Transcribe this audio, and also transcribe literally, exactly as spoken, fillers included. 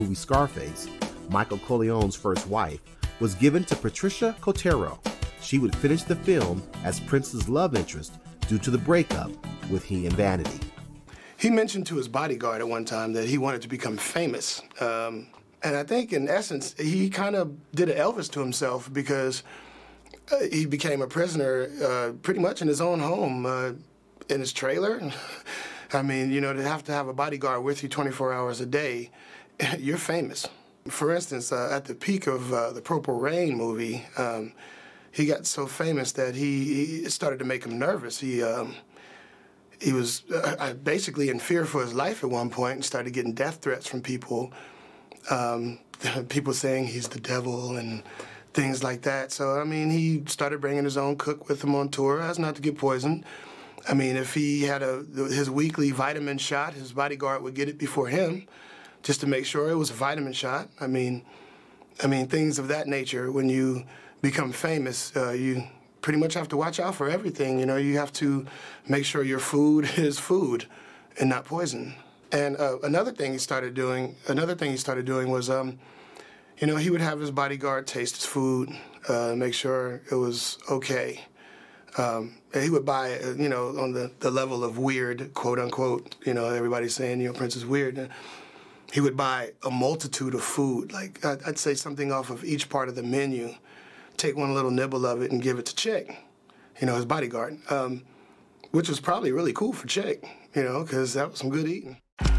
movie Scarface, Michael Corleone's first wife, was given to Patricia Cotero. She would finish the film as Prince's love interest due to the breakup with he and Vanity. He mentioned to his bodyguard at one time that he wanted to become famous. Um, and I think, in essence, he kind of did an Elvis to himself because uh, he became a prisoner uh, pretty much in his own home, uh, in his trailer. I mean, you know, to have to have a bodyguard with you twenty-four hours a day, you're famous. For instance, uh, at the peak of uh, the Purple Rain movie, um, he got so famous that he, he it started to make him nervous. He um, he was uh, basically in fear for his life at one point and started getting death threats from people, um, people saying he's the devil and things like that. So, I mean, he started bringing his own cook with him on tour as not to get poisoned. I mean, if he had a his weekly vitamin shot, his bodyguard would get it before him, just to make sure it was a vitamin shot. I mean, I mean things of that nature. When you become famous, uh, you pretty much have to watch out for everything. You know, you have to make sure your food is food and not poison. And uh, another thing he started doing, another thing he started doing was, um, you know, he would have his bodyguard taste his food, uh, make sure it was okay. Um, he would buy, uh, you know, on the, the level of weird, quote unquote, you know, everybody's saying, you know, Prince is weird. And he would buy a multitude of food, like I'd, I'd say something off of each part of the menu, take one little nibble of it and give it to Chick, you know, his bodyguard, um, which was probably really cool for Chick, you know, because that was some good eating.